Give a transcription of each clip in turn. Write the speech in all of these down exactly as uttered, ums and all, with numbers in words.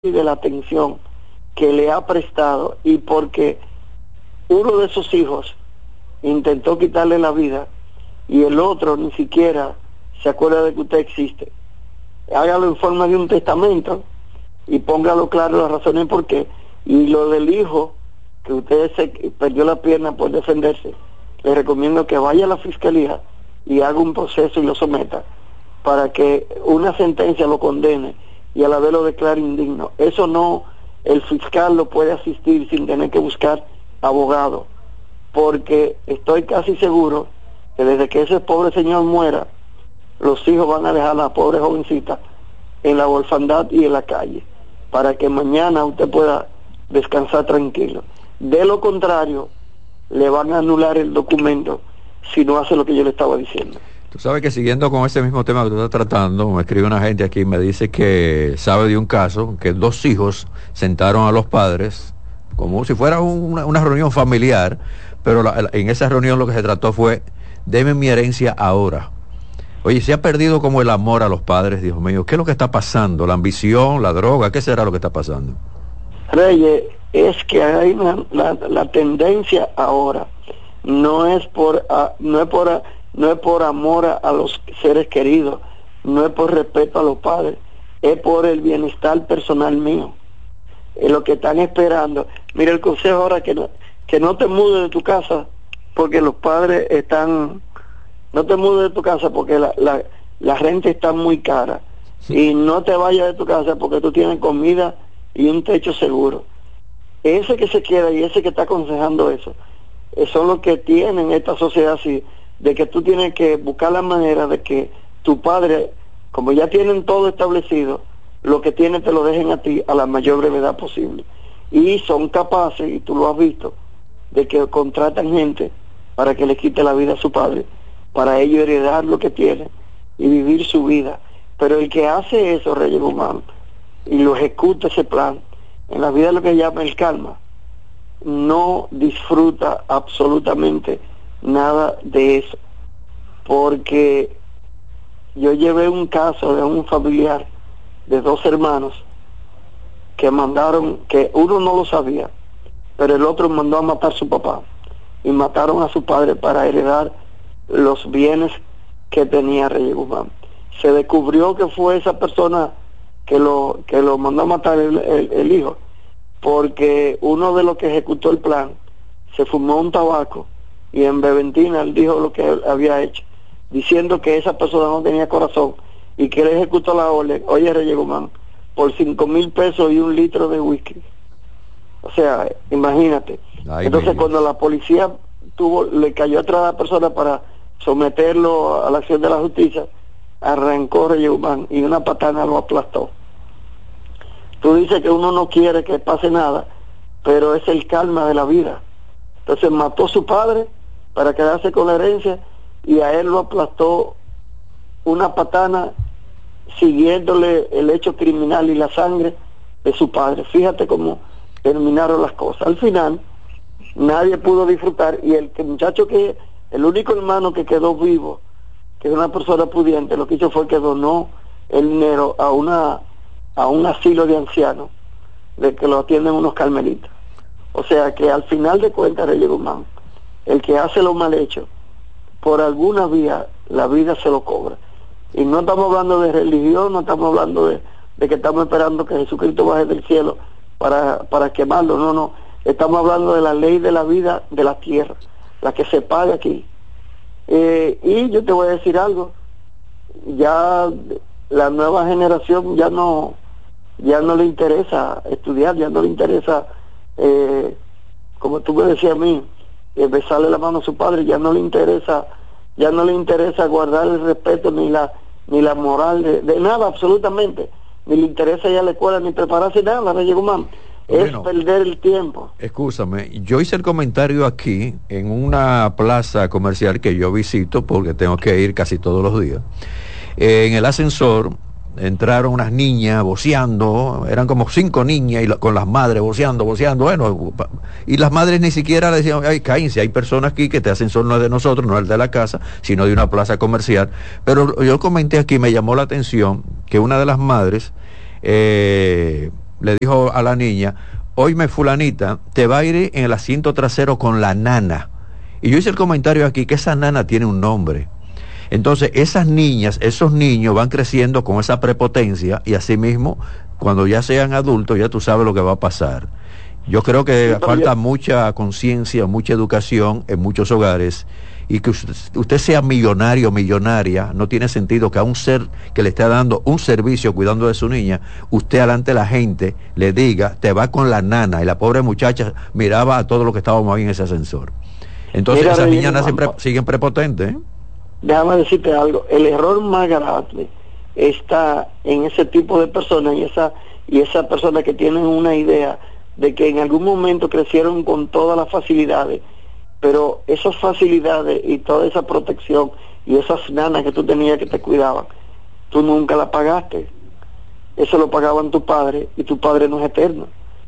de la atención que le ha prestado y porque uno de sus hijos intentó quitarle la vida y el otro ni siquiera se acuerda de que usted existe. Hágalo en forma de un testamento y póngalo claro las razones por qué. Y lo del hijo, que usted se perdió la pierna por defenderse, le recomiendo que vaya a la fiscalía y haga un proceso y lo someta para que una sentencia lo condene y a la vez lo declare indigno. Eso no, el fiscal lo puede asistir sin tener que buscar abogado, porque estoy casi seguro que desde que ese pobre señor muera, los hijos van a dejar a la pobre jovencita en la orfandad y en la calle, para que mañana usted pueda descansar tranquilo. De lo contrario, le van a anular el documento si no hace lo que yo le estaba diciendo. Tú sabes que siguiendo con ese mismo tema que tú estás tratando, me escribe una gente aquí y me dice que sabe de un caso que dos hijos sentaron a los padres como si fuera una, una reunión familiar, pero la, en esa reunión lo que se trató fue: deme mi herencia ahora. Oye, se ha perdido como el amor a los padres, Dios mío. ¿Qué es lo que está pasando? ¿La ambición, la droga? ¿Qué será lo que está pasando? Reyes, es que hay una, la, la tendencia ahora no es por a, no es por a, no es por amor a, a los seres queridos, no es por respeto a los padres, es por el bienestar personal mío. Es lo que están esperando. Mira, el consejo ahora que no, que no te mudes de tu casa porque los padres están, no te mudes de tu casa porque la, la, la renta está muy cara, y no te vayas de tu casa porque tú tienes comida y un techo seguro. Ese que se queda y ese que está aconsejando eso, son los que tienen esta sociedad así, de que tú tienes que buscar la manera de que tu padre, como ya tienen todo establecido, lo que tienen te lo dejen a ti a la mayor brevedad posible. Y son capaces, y tú lo has visto, de que contratan gente para que le quite la vida a su padre, para ellos heredar lo que tienen y vivir su vida. Pero el que hace eso, Reyes Guzmán, y lo ejecuta ese plan, en la vida es lo que llama el calma, no disfruta absolutamente nada de eso, porque yo llevé un caso de un familiar de dos hermanos que mandaron, que uno no lo sabía, pero el otro mandó a matar a su papá y mataron a su padre para heredar los bienes que tenía Reyes Guzmán. Se descubrió que fue esa persona que lo que lo mandó a matar el, el, el hijo, porque uno de los que ejecutó el plan se fumó un tabaco y en Beventina él dijo lo que él había hecho, diciendo que esa persona no tenía corazón y que él ejecutó la orden, oye Reyes Guzmán, por cinco mil pesos y un litro de whisky. O sea, imagínate. Ay, entonces cuando la policía tuvo, le cayó atrás a la persona para someterlo a la acción de la justicia, arrancó Reyes Guzmán y una patana lo aplastó. Tú dices que uno no quiere que pase nada, pero es el karma de la vida. Entonces mató a su padre para quedarse con la herencia y a él lo aplastó una patana siguiéndole el hecho criminal y la sangre de su padre. Fíjate cómo terminaron las cosas. Al final nadie pudo disfrutar y el muchacho que, el único hermano que quedó vivo, que es una persona pudiente, lo que hizo fue que donó el dinero a una a un asilo de ancianos de que lo atienden unos carmelitas. O sea que al final de cuentas, Reyes Guzmán, el que hace lo mal hecho, por alguna vía la vida se lo cobra. Y no estamos hablando de religión, no estamos hablando de, de que estamos esperando que Jesucristo baje del cielo para, para quemarlo, no, no, estamos hablando de la ley de la vida de la tierra, la que se paga aquí. Eh, y yo te voy a decir algo, ya la nueva generación ya no ya no le interesa estudiar, ya no le interesa, eh, como tú me decías a mí, eh, besarle la mano a su padre, ya no le interesa, ya no le interesa guardar el respeto ni la ni la moral de, de nada absolutamente, ni le interesa ir a la escuela ni prepararse nada, Reyes Guzmán. Bueno, es perder el tiempo. Escúchame, yo hice el comentario aquí en una plaza comercial que yo visito porque tengo que ir casi todos los días. Eh, en el ascensor entraron unas niñas voceando, eran como cinco niñas y la, con las madres voceando, voceando, bueno, y las madres ni siquiera le decían, ay, cállense, hay personas aquí que este ascensor no es de nosotros, no es el de la casa, sino de una plaza comercial. Pero yo comenté aquí, me llamó la atención que una de las madres eh, le dijo a la niña, oíme fulanita, te va a ir en el asiento trasero con la nana. Y yo hice el comentario aquí que esa nana tiene un nombre. Entonces esas niñas, esos niños van creciendo con esa prepotencia y asimismo, cuando ya sean adultos, ya tú sabes lo que va a pasar. Yo creo que sí, falta yo... mucha conciencia, mucha educación en muchos hogares, y que usted, usted sea millonario o millonaria, no tiene sentido que a un ser que le esté dando un servicio cuidando de su niña, usted delante de la gente le diga, te va con la nana, y la pobre muchacha miraba a todo lo que estábamos ahí en ese ascensor. Entonces Mira, esas niñas nacen pre, siguen prepotentes, ¿eh? Déjame decirte algo, el error más grave está en ese tipo de personas y esa, y esa persona que tienen una idea de que en algún momento crecieron con todas las facilidades, pero esas facilidades y toda esa protección y esas nanas que tú tenías que te cuidaban, tú nunca las pagaste. Eso lo pagaban tu padre, y tu padre no es eterno.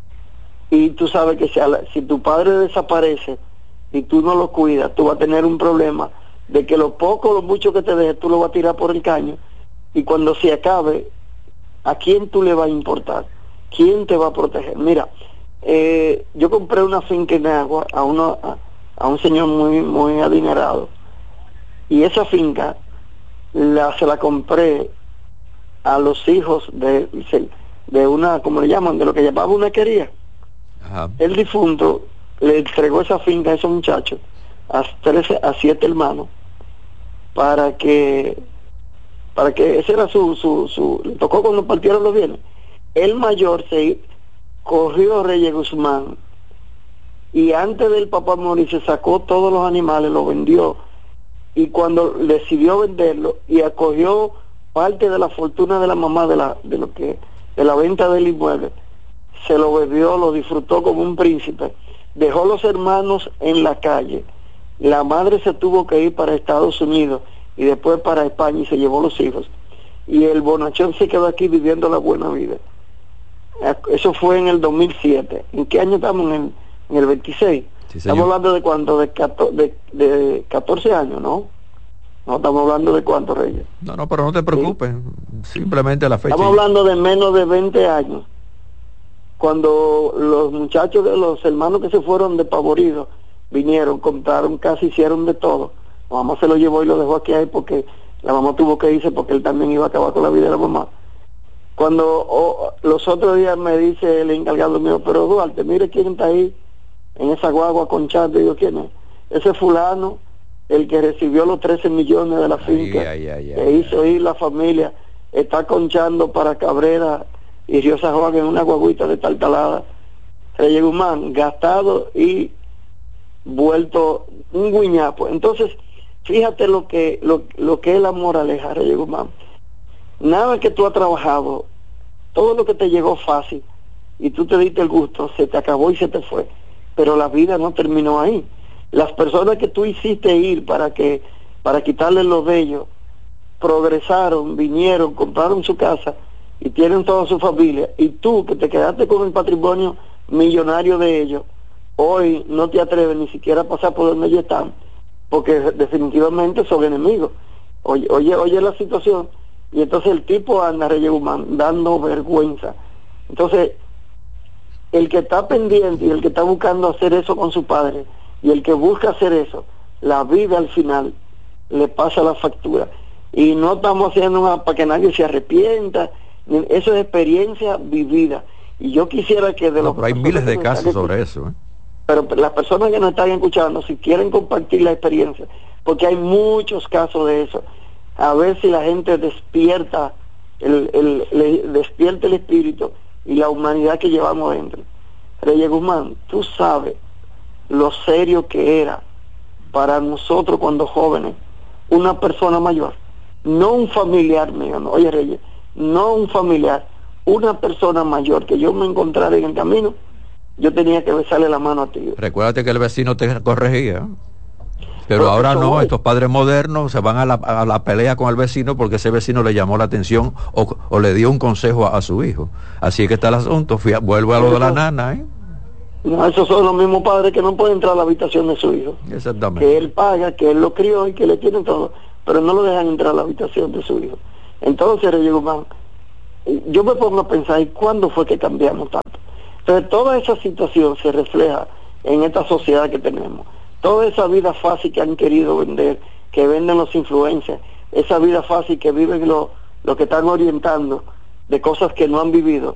Y tú sabes que si, a la, si tu padre desaparece y tú no lo cuidas, tú vas a tener un problema de que lo poco o lo mucho que te deje, tú lo vas a tirar por el caño, y cuando se acabe, ¿a quién tú le vas a importar? ¿Quién te va a proteger? Mira, eh, yo compré una finca en Agua a, uno, a, a un señor muy muy adinerado, y esa finca la, se la compré a los hijos de, de una, como le llaman, de lo que llamaba una quería. Ajá. El difunto le entregó esa finca a esos muchachos, a trece, a siete hermanos, para que para que ese era su, su, su le tocó cuando partieron los bienes. El mayor se corrió a Reyes Guzmán, y antes del papá morir se sacó todos los animales, los vendió, y cuando decidió venderlo y acogió parte de la fortuna de la mamá de la de lo que de la venta del inmueble, se lo bebió, lo disfrutó como un príncipe, dejó los hermanos en la calle. La madre se tuvo que ir para Estados Unidos y después para España, y se llevó los hijos, y el bonachón se quedó aquí viviendo la buena vida. Eso fue en el dos mil siete. ¿En qué año estamos? En el, en el veintiséis. Sí, estamos hablando de cuánto, de, de, de catorce años, ¿no? No estamos hablando de cuánto, Reyes. No, no, pero no te preocupes, ¿sí? Simplemente la fecha. Estamos hablando de menos de veinte años, cuando los muchachos, de los hermanos que se fueron despavoridos, vinieron, compraron casa, hicieron de todo. La mamá se lo llevó y lo dejó aquí ahí porque la mamá tuvo que irse, porque él también iba a acabar con la vida de la mamá. Cuando oh, los otros días me dice el encargado mío, pero Duarte, mire quién está ahí en esa guagua con chat. Digo, ¿quién es? Ese fulano, el que recibió los trece millones de la finca, ay, ay, ay, que ay, hizo ay. ir la familia, está conchando para Cabrera y Río San Juan en una guaguita de Taltalada. Reyes Guzmán, gastado y vuelto un guiñapo. Entonces, fíjate lo que lo, lo que es la moraleja, Reyes Guzmán. Nada que tú has trabajado, todo lo que te llegó fácil y tú te diste el gusto, se te acabó y se te fue. Pero la vida no terminó ahí. Las personas que tú hiciste ir para que para quitarles lo de ellos, progresaron, vinieron, compraron su casa y tienen toda su familia. Y tú, que te quedaste con el patrimonio millonario de ellos, hoy no te atreves ni siquiera a pasar por donde ellos están, porque definitivamente son enemigos. Oye, oye, oye la situación. Y entonces el tipo anda, Reyes Guzmán, dando vergüenza. Entonces, el que está pendiente y el que está buscando hacer eso con su padre, y el que busca hacer eso, la vida al final le pasa la factura. Y no estamos haciendo nada para que nadie se arrepienta. Eso es experiencia vivida. Y yo quisiera que de no, los pero hay miles de casos sobre eso, ¿eh? Pero las personas que nos están escuchando, si quieren compartir la experiencia, porque hay muchos casos de eso, a ver si la gente despierta el, el, el, despierta el espíritu y la humanidad que llevamos dentro. Reyes Guzmán, tú sabes lo serio que era para nosotros cuando jóvenes una persona mayor, no un familiar mío, no, oye Reyes, no un familiar, una persona mayor que yo me encontrara en el camino, yo tenía que besarle la mano a ti. Recuérdate que el vecino te corregía. Pero, Pero ahora no, voy. Estos padres modernos se van a la, a la pelea con el vecino porque ese vecino le llamó la atención o, o le dio un consejo a, a su hijo. Así que está el asunto. Fui a, vuelvo a lo de la nana, ¿eh? No, esos son los mismos padres que no pueden entrar a la habitación de su hijo. Exactamente. Que él paga, que él lo crió y que le tienen todo, pero no lo dejan entrar a la habitación de su hijo. Entonces, Reyes Guzmán, yo me pongo a pensar, ¿y cuándo fue que cambiamos tanto? Entonces toda esa situación se refleja en esta sociedad que tenemos. Toda esa vida fácil que han querido vender, que venden los influencers, esa vida fácil que viven los lo que están orientando de cosas que no han vivido,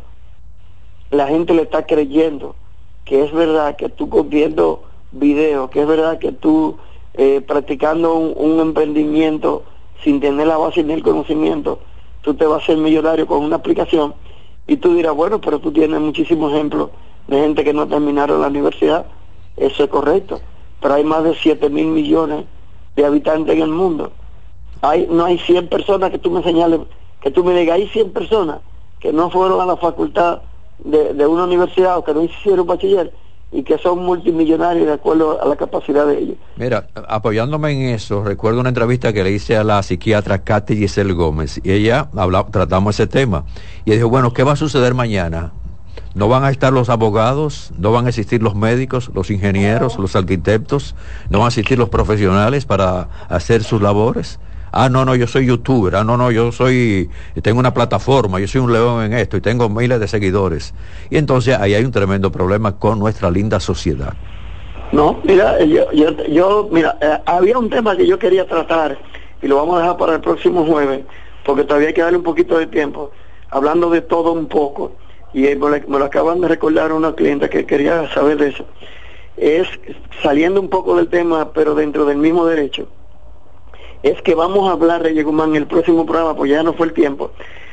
la gente le está creyendo que es verdad que tú viendo videos, que es verdad que tú eh, practicando un, un emprendimiento sin tener la base ni el conocimiento, tú te vas a ser millonario con una aplicación. Y tú dirás, bueno, pero tú tienes muchísimos ejemplos de gente que no terminaron la universidad. Eso es correcto, pero hay más de siete mil millones de habitantes en el mundo. Hay, no hay cien personas que tú me señales, que tú me digas, hay cien personas que no fueron a la facultad de, de una universidad o que no hicieron bachiller y que son multimillonarios de acuerdo a la capacidad de ellos. Mira, apoyándome en eso, recuerdo una entrevista que le hice a la psiquiatra Katy Giselle Gómez y ella hablaba, tratamos ese tema y ella dijo, bueno, ¿qué va a suceder mañana? No van a estar los abogados, no van a existir los médicos, los ingenieros, los arquitectos, no van a existir los profesionales para hacer sus labores. Ah, no, no, yo soy youtuber, ah, no, no, yo soy, tengo una plataforma, yo soy un león en esto y tengo miles de seguidores. Y entonces ahí hay un tremendo problema con nuestra linda sociedad. No, mira, yo, yo, yo mira, eh, había un tema que yo quería tratar y lo vamos a dejar para el próximo jueves, porque todavía hay que darle un poquito de tiempo, hablando de todo un poco, y eh, me, lo, me lo acaban de recordar una clienta que quería saber de eso. Es saliendo un poco del tema, pero dentro del mismo derecho. Es que vamos a hablar, Reyes Guzmán, en el próximo programa, pues ya no fue el tiempo,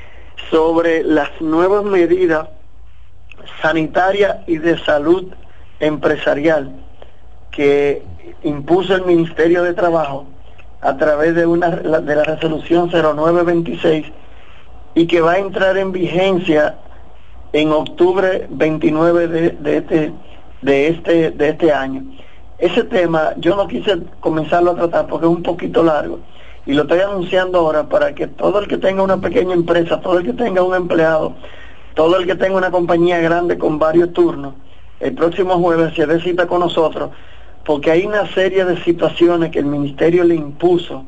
sobre las nuevas medidas sanitarias y de salud empresarial que impuso el Ministerio de Trabajo a través de una de la resolución cero nueve veintiséis y que va a entrar en vigencia en octubre veintinueve de, de este de este de este año. Ese tema yo no quise comenzarlo a tratar porque es un poquito largo y lo estoy anunciando ahora para que todo el que tenga una pequeña empresa, todo el que tenga un empleado, todo el que tenga una compañía grande con varios turnos, el próximo jueves se dé cita con nosotros, porque hay una serie de situaciones que el ministerio le impuso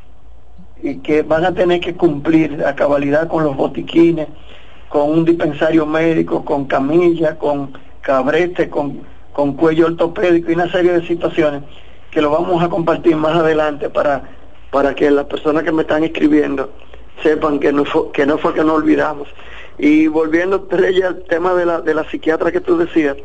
y que van a tener que cumplir a cabalidad con los botiquines, con un dispensario médico, con camilla, con cabrete, con con cuello ortopédico y una serie de situaciones que lo vamos a compartir más adelante para para que las personas que me están escribiendo sepan que no fue que no, fue que no olvidamos. Y volviendo al tema de la, de la psiquiatra que tú decías,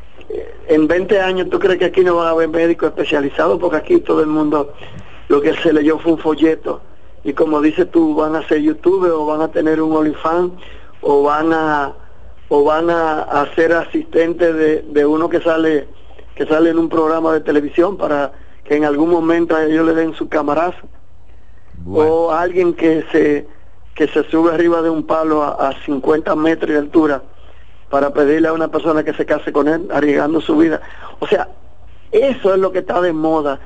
en veinte años, ¿tú crees que aquí no van a haber médicos especializados? Porque aquí todo el mundo, lo que se leyó fue un folleto, y como dices tú, van a ser youtubers, o van a tener un OnlyFans, o van a o van a, a ser asistentes de, de uno que sale que sale en un programa de televisión para que en algún momento a ellos le den su camarazo. Bueno. O alguien que se que se sube arriba de un palo a, a cincuenta metros de altura para pedirle a una persona que se case con él, arriesgando su vida. O sea, eso es lo que está de moda.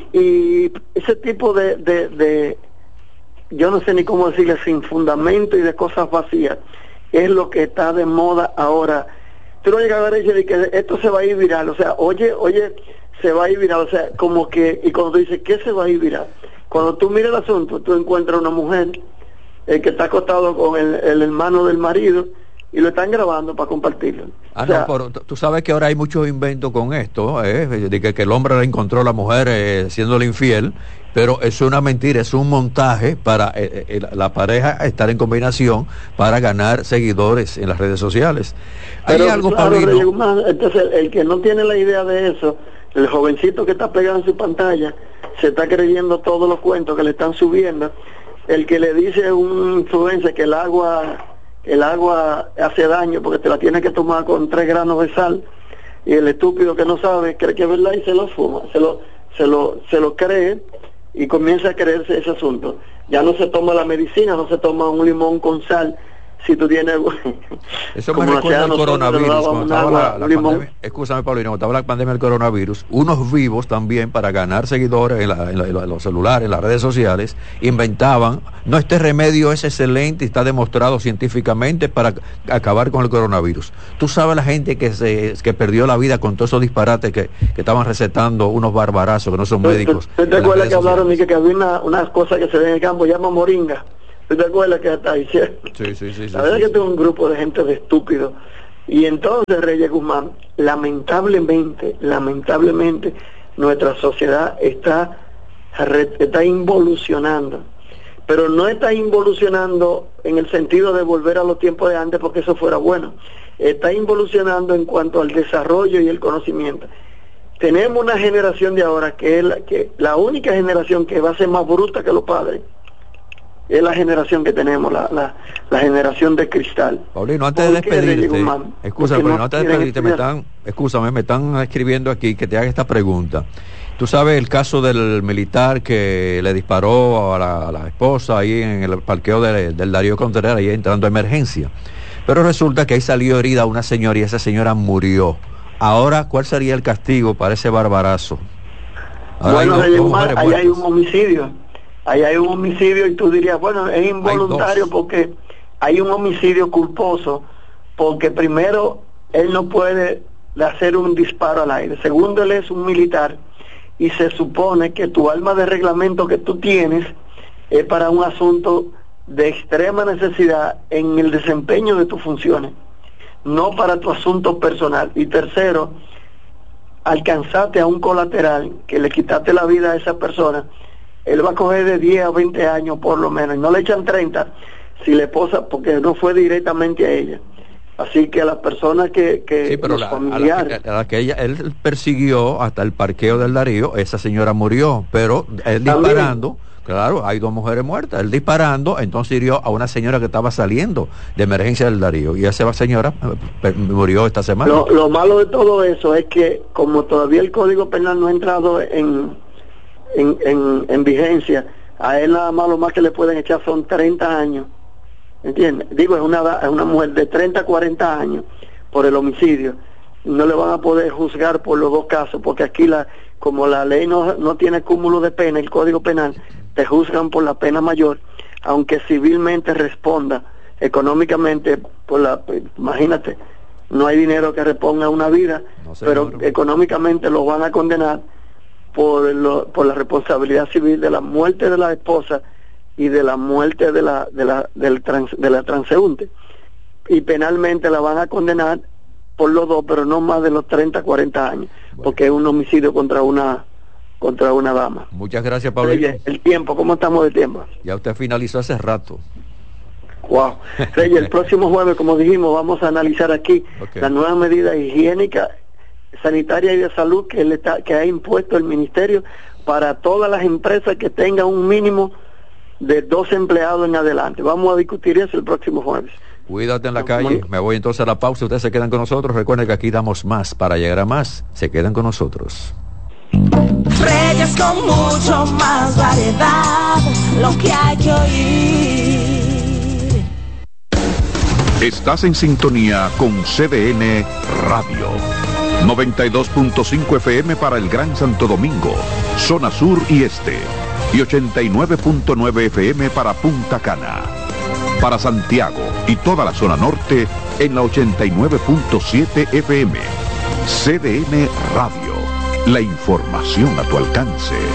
Y ese tipo de, de, de yo no sé ni cómo decirle, sin fundamento y de cosas vacías, es lo que está de moda ahora. Tú no llegas a ver y dices que esto se va a ir viral, o sea, oye, oye, se va a ir viral, o sea, como que, y cuando tú dices, ¿qué se va a ir viral? Cuando tú miras el asunto, tú encuentras una mujer eh, que está acostado con el, el hermano del marido, y lo están grabando para compartirlo. Ah, o sea, no, pero tú sabes que ahora hay muchos inventos con esto, eh, de que, que el hombre le encontró a la mujer eh, siéndole infiel, pero es una mentira, es un montaje para eh, eh, la pareja estar en combinación para ganar seguidores en las redes sociales. Pero, hay algo, claro, Paulino. Entonces, el, el que no tiene la idea de eso, el jovencito que está pegado en su pantalla, se está creyendo todos los cuentos que le están subiendo. El que le dice a un influencer que el agua el agua hace daño porque te la tienes que tomar con tres granos de sal, y el estúpido que no sabe cree que es verdad y se lo fuma, se lo se lo se lo cree y comienza a creerse ese asunto. Ya no se toma la medicina, no se toma un limón con sal. Si tú tienes... Eso me recuerda al coronavirus, cuando estaba la, la pandemia, escúchame, Paulino, cuando estaba la pandemia del coronavirus, unos vivos también, para ganar seguidores en, la, en, la, en los celulares, en las redes sociales, inventaban, no, este remedio es excelente y está demostrado científicamente para acabar con el coronavirus. Tú sabes la gente que se que perdió la vida con todos esos disparates que, que estaban recetando unos barbarazos, que no son médicos. ¿Te, te, te acuerdas que hablaron de que, que había una, unas cosas que se ven en el campo, llama moringa? ¿Tú te acuerdas que está diciendo? Sí, sí, sí. La sí, verdad sí, es que sí. tengo un grupo de gente de estúpidos. Y entonces, Reyes Guzmán, lamentablemente, lamentablemente, nuestra sociedad está, está involucionando. Pero no está involucionando en el sentido de volver a los tiempos de antes, porque eso fuera bueno. Está involucionando en cuanto al desarrollo y el conocimiento. Tenemos una generación de ahora que es la, que la única generación que va a ser más bruta que los padres. Es la generación que tenemos, la, la, la generación de cristal. Paulino, antes de despedirte, escúchame, no no antes de despedirte, me están, escúchame, me están escribiendo aquí que te haga esta pregunta. Tú sabes el caso del militar que le disparó a la, a la esposa ahí en el parqueo de, del Darío Contreras, ahí entrando a emergencia. Pero resulta que ahí salió herida una señora y esa señora murió. Ahora, ¿cuál sería el castigo para ese barbarazo? Ahora bueno, hay dos, dos Mar, ahí hay un homicidio. Ahí hay un homicidio y tú dirías, bueno, es involuntario porque hay un homicidio culposo, porque primero, él no puede hacer un disparo al aire. Segundo, él es un militar y se supone que tu arma de reglamento que tú tienes es para un asunto de extrema necesidad en el desempeño de tus funciones, no para tu asunto personal. Y tercero, alcanzaste a un colateral que le quitaste la vida a esa persona, él va a coger de diez a veinte años por lo menos, y no le echan treinta si la esposa, porque no fue directamente a ella. Así que a las personas que, que sí, pero los la, familiares... a, la que, a la que ella, él persiguió hasta el parqueo del Darío, esa señora murió, pero él disparando, claro, hay dos mujeres muertas, él disparando, entonces hirió a una señora que estaba saliendo de emergencia del Darío, y esa señora eh, murió esta semana. Lo, lo malo de todo eso es que como todavía el Código Penal no ha entrado en... En, en, en vigencia, a él nada más lo más que le pueden echar son treinta años, ¿entiendes? Digo, es una, es una mujer de treinta a cuarenta años por el homicidio, no le van a poder juzgar por los dos casos, porque aquí la como la ley no, no tiene cúmulo de pena, el Código Penal, te juzgan por la pena mayor, aunque civilmente responda económicamente por la, imagínate, no hay dinero que reponga una vida, no, pero económicamente lo van a condenar por lo, por la responsabilidad civil de la muerte de la esposa y de la muerte de la de la del trans, de la transeúnte, y penalmente la van a condenar por los dos, pero no más de los treinta, cuarenta años, bueno, porque es un homicidio contra una contra una dama. Muchas gracias, Pablo. Oye, el tiempo, ¿cómo estamos de tiempo? Ya usted finalizó hace rato. Wow. Reyes, el próximo jueves, como dijimos, vamos a analizar aquí okay. las nuevas medidas higiénicas, sanitaria y de salud que, le está, que ha impuesto el ministerio para todas las empresas que tengan un mínimo de dos empleados en adelante. Vamos a discutir eso el próximo jueves. Cuídate en la calle. Me voy entonces a la pausa. Ustedes se quedan con nosotros. Recuerden que aquí damos más. Para llegar a más, se quedan con nosotros. Reyes con mucho más variedad, lo que hay que oír. Estás en sintonía con C D N Radio. noventa y dos punto cinco F M para el Gran Santo Domingo, zona sur y este, y ochenta y nueve punto nueve F M para Punta Cana. Para Santiago y toda la zona norte en la ochenta y nueve punto siete F M. C D N Radio, la información a tu alcance.